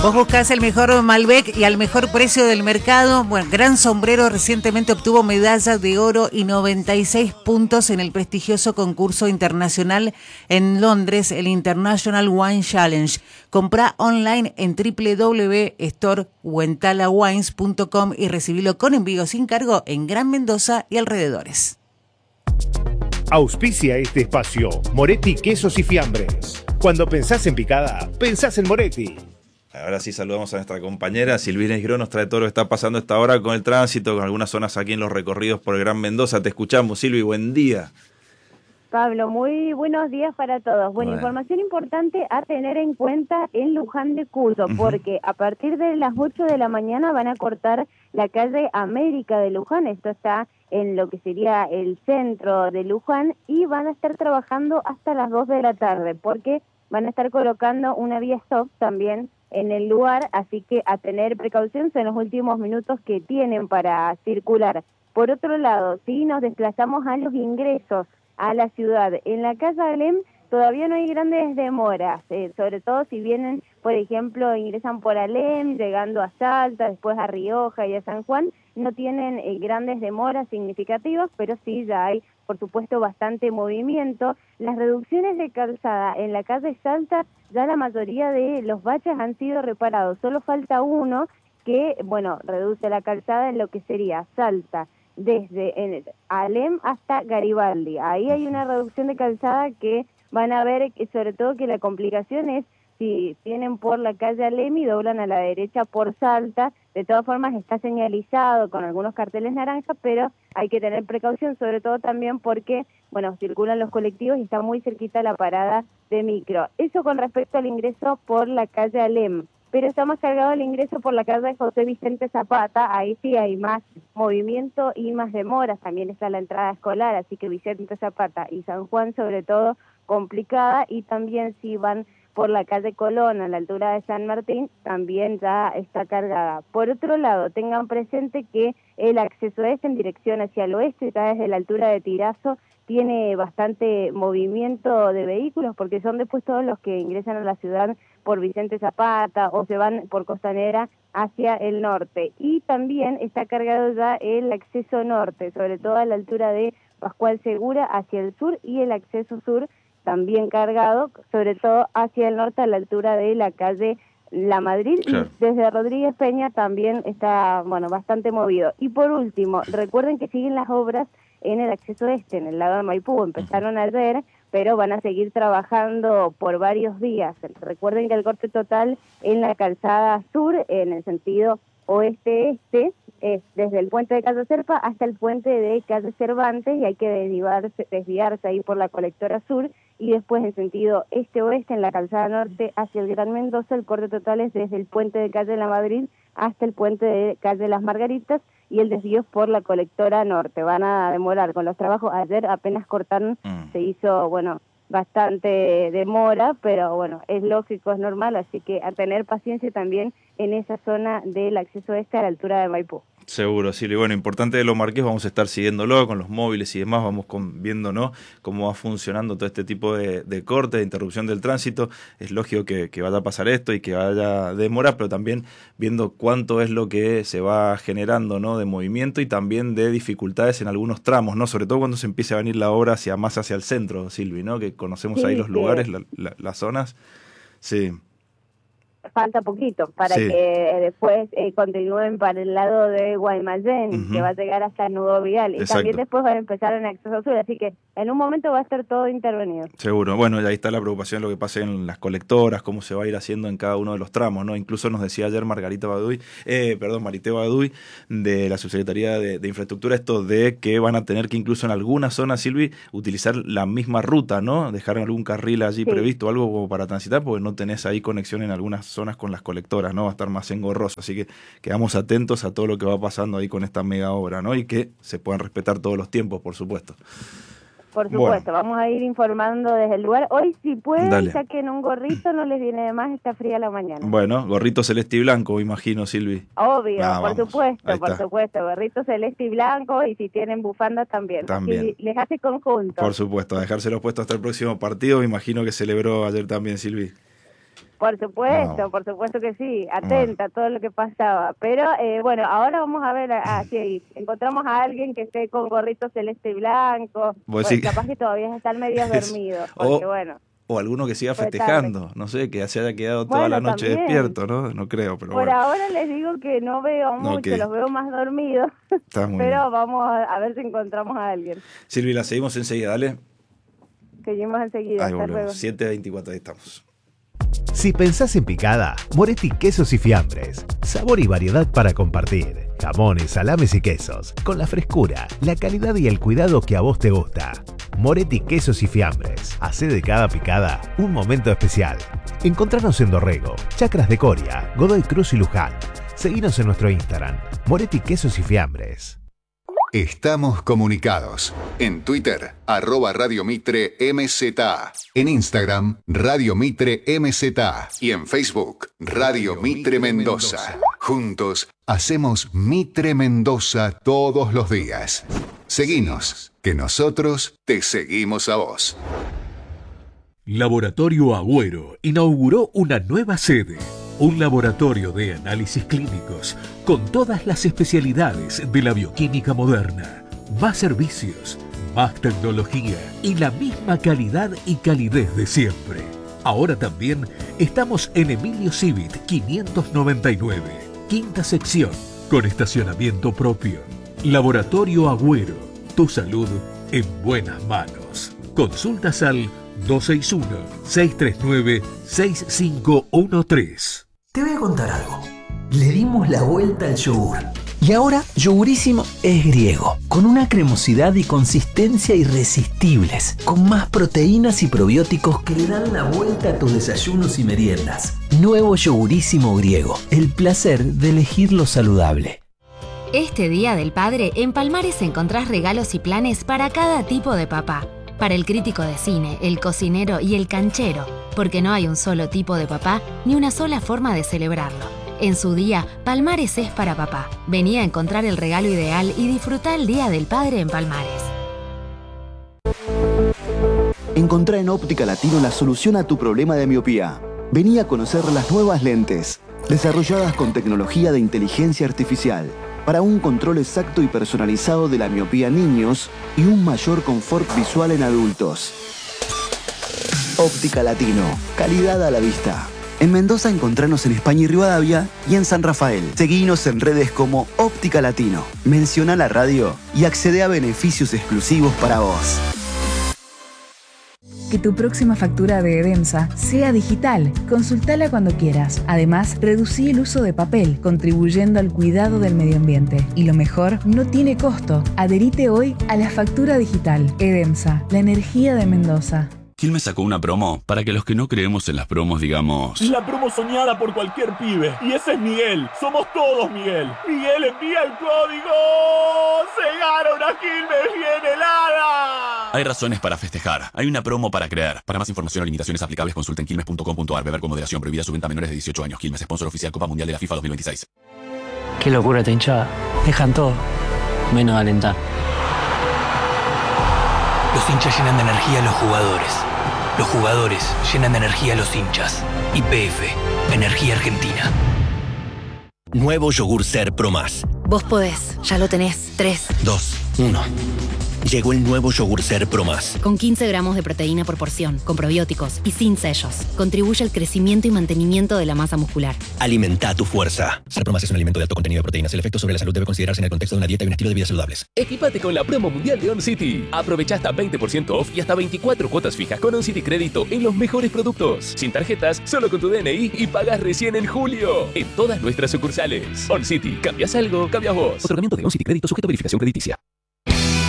Vos buscás el mejor Malbec y al mejor precio del mercado. Bueno, Gran Sombrero recientemente obtuvo medalla de oro y 96 puntos en el prestigioso concurso internacional en Londres, el International Wine Challenge. Comprá online en www.storewentalawines.com y recibilo con envío sin cargo en Gran Mendoza y alrededores. Auspicia este espacio Moretti Quesos y Fiambres. Cuando pensás en picada, pensás en Moretti. Ahora sí saludamos a nuestra compañera Silvina Isgró, nos trae todo lo que está pasando a esta hora con el tránsito, con algunas zonas aquí en los recorridos por el Gran Mendoza. Te escuchamos, Silvi, buen día. Pablo, muy buenos días para todos. Bueno, información importante a tener en cuenta en Luján de Cuyo, porque a partir de las 8 de la mañana van a cortar la calle América de Luján. Esto está en lo que sería el centro de Luján y van a estar trabajando hasta las 2 de la tarde, porque van a estar colocando una vía stop también en el lugar, así que a tener precaución en los últimos minutos que tienen para circular. Por otro lado, si nos desplazamos a los ingresos a la ciudad, en la calle Alem todavía no hay grandes demoras, sobre todo si vienen, por ejemplo, ingresan por Alem, llegando a Salta, después a Rioja y a San Juan, no tienen grandes demoras significativas, pero sí ya hay, por supuesto, bastante movimiento. Las reducciones de calzada en la calle Salta, ya la mayoría de los baches han sido reparados, solo falta uno que, bueno, reduce la calzada en lo que sería Salta, desde Alem hasta Garibaldi. Ahí hay una reducción de calzada que van a ver, sobre todo que la complicación es si vienen por la calle Alem y doblan a la derecha por Salta. De todas formas está señalizado con algunos carteles naranjas, pero hay que tener precaución, sobre todo también porque, bueno, circulan los colectivos y está muy cerquita la parada de micro. Eso con respecto al ingreso por la calle Alem. Pero está más cargado el ingreso por la calle José Vicente Zapata, ahí sí hay más movimiento y más demoras, también está la entrada escolar, así que Vicente Zapata y San Juan sobre todo complicada, y también si van por la calle Colón a la altura de San Martín, también ya está cargada. Por otro lado, tengan presente que el acceso este en dirección hacia el oeste, ya desde la altura de Tirazo, tiene bastante movimiento de vehículos, porque son después todos los que ingresan a la ciudad por Vicente Zapata o se van por Costanera hacia el norte. Y también está cargado ya el acceso norte, sobre todo a la altura de Pascual Segura hacia el sur, y el acceso sur también cargado, sobre todo hacia el norte a la altura de la calle La Madrid, claro. Y desde Rodríguez Peña también está, bueno, bastante movido. Y por último, recuerden que siguen las obras en el acceso este, en el lado de Maipú, empezaron ayer, pero van a seguir trabajando por varios días. Recuerden que el corte total en la calzada sur, en el sentido oeste-este, es desde el puente de Calle Serpa hasta el puente de Calle Cervantes, y hay que desviarse ahí por la colectora sur, y después en sentido este-oeste, en la calzada norte hacia el Gran Mendoza, el corte total es desde el puente de Calle La Madrid hasta el puente de Calle Las Margaritas, y el desvío es por la colectora norte. Van a demorar con los trabajos. Ayer apenas cortaron, se hizo, bueno, bastante demora, pero bueno, es lógico, es normal, así que a tener paciencia también en esa zona del acceso este a la altura de Maipú. Seguro, sí. Bueno, importante de los Marqués, vamos a estar siguiéndolo con los móviles y demás, vamos viendo, ¿no?, cómo va funcionando todo este tipo de corte, de interrupción del tránsito. Es lógico que vaya a pasar esto y que vaya demora, pero también viendo cuánto es lo que se va generando, ¿no?, de movimiento y también de dificultades en algunos tramos, ¿no?, sobre todo cuando se empiece a venir la obra más hacia el centro, Silvi, ¿no?, que conocemos ahí los lugares, las zonas. Sí. Falta poquito para que después continúen para el lado de Guaymallén, que va a llegar hasta el nudo vial. Y también después van a empezar en acceso sur, así que en un momento va a estar todo intervenido. Seguro. Bueno, y ahí está la preocupación de lo que pase en las colectoras, cómo se va a ir haciendo en cada uno de los tramos, ¿no? Incluso nos decía ayer Mariteo Baduy, de la Subsecretaría de Infraestructura, esto de que van a tener que incluso en algunas zonas, Silvi, utilizar la misma ruta, ¿no? Dejar algún carril allí previsto, algo como para transitar, porque no tenés ahí conexión en algunas zonas con las colectoras, ¿no? Va a estar más engorroso, así que quedamos atentos a todo lo que va pasando ahí con esta mega obra, ¿no? Y que se puedan respetar todos los tiempos, por supuesto. Por supuesto, vamos a ir informando desde el lugar. Hoy, si pueden, saquen un gorrito, no les viene de más, está fría la mañana. Bueno, gorrito celeste y blanco, imagino, Silvi. Obvio, por supuesto, gorrito celeste y blanco, y si tienen bufanda también. Y les hace conjunto. Por supuesto, a dejárselos puestos hasta el próximo partido, imagino que celebró ayer también, Silvi. Por supuesto que sí, atenta a todo lo que pasaba. Pero bueno, ahora vamos a ver si encontramos a alguien que esté con gorrito celeste y blanco. Bueno, sí. Capaz que todavía están medio dormidos, porque bueno. O alguno que siga festejando, no sé, que se haya quedado toda la noche también despierto, ¿no? No creo, pero por ahora les digo que no veo mucho, los veo más dormidos. Pero bien. Vamos a ver si encontramos a alguien. Silvi, la seguimos enseguida, dale. Seguimos enseguida, hasta luego. 7:24, ahí estamos. Si pensás en picada, Moretti Quesos y Fiambres. Sabor y variedad para compartir. Jamones, salames y quesos. Con la frescura, la calidad y el cuidado que a vos te gusta. Moretti Quesos y Fiambres. Hacé de cada picada un momento especial. Encontranos en Dorrego, Chacras de Coria, Godoy Cruz y Luján. Seguinos en nuestro Instagram, Moretti Quesos y Fiambres. Estamos comunicados. En Twitter, @Radio Mitre MZA. En Instagram, Radio Mitre MZA. Y en Facebook, Radio Mitre Mendoza. Juntos, hacemos Mitre Mendoza todos los días. Seguinos, que nosotros te seguimos a vos. Laboratorio Agüero inauguró una nueva sede. Un laboratorio de análisis clínicos con todas las especialidades de la bioquímica moderna. Más servicios, más tecnología y la misma calidad y calidez de siempre. Ahora también estamos en Emilio Civit 599, quinta sección, con estacionamiento propio. Laboratorio Agüero, tu salud en buenas manos. Consultas al 261-639-6513. Te voy a contar algo. Le dimos la vuelta al yogur. Y ahora Yogurísimo es griego, con una cremosidad y consistencia irresistibles, con más proteínas y probióticos que le dan la vuelta a tus desayunos y meriendas. Nuevo Yogurísimo griego, el placer de elegir lo saludable. Este Día del Padre, en Palmares encontrás regalos y planes para cada tipo de papá. Para el crítico de cine, el cocinero y el canchero, porque no hay un solo tipo de papá ni una sola forma de celebrarlo. En su día, Palmares es para papá. Vení a encontrar el regalo ideal y disfrutá el Día del Padre en Palmares. Encontrá en Óptica Latino la solución a tu problema de miopía. Vení a conocer las nuevas lentes, desarrolladas con tecnología de inteligencia artificial, para un control exacto y personalizado de la miopía en niños y un mayor confort visual en adultos. Óptica Latino, calidad a la vista. En Mendoza encontranos en España y Rivadavia y en San Rafael. Seguinos en redes como Óptica Latino. Menciona la radio y accede a beneficios exclusivos para vos. Que tu próxima factura de Edemsa sea digital. Consultala cuando quieras. Además, reducí el uso de papel, contribuyendo al cuidado del medio ambiente. Y lo mejor, no tiene costo. Adherite hoy a la factura digital. Edemsa, la energía de Mendoza. Quilmes sacó una promo para que los que no creemos en las promos digamos: la promo soñada por cualquier pibe. Y ese es Miguel. Somos todos Miguel. Miguel, envía el código. ¡Se gana una Quilmes bien helada! Hay razones para festejar. Hay una promo para creer. Para más información o limitaciones aplicables, consulten quilmes.com.ar. Beber con moderación. Prohibida su venta a menores de 18 años. Quilmes, sponsor oficial Copa Mundial de la FIFA 2026. Qué locura esta hinchada. Dejan todo, menos alentar. Los hinchas llenan de energía a los jugadores. Los jugadores llenan de energía a los hinchas. YPF, Energía Argentina. Nuevo yogur Ser Pro Más. Vos podés, ya lo tenés. 3, 2, 1. Llegó el nuevo yogur Ser Pro Más. Con 15 gramos de proteína por porción, con probióticos y sin sellos. Contribuye al crecimiento y mantenimiento de la masa muscular. Alimenta tu fuerza. Ser Pro Más es un alimento de alto contenido de proteínas. El efecto sobre la salud debe considerarse en el contexto de una dieta y un estilo de vida saludables. Equipate con la promo mundial de OnCity. Aprovecha hasta 20% off y hasta 24 cuotas fijas con OnCity Crédito en los mejores productos. Sin tarjetas, solo con tu DNI y pagas recién en julio. En todas nuestras sucursales. OnCity. ¿Cambias algo? Cambias vos. Otorgamiento de OnCity Crédito sujeto a verificación crediticia.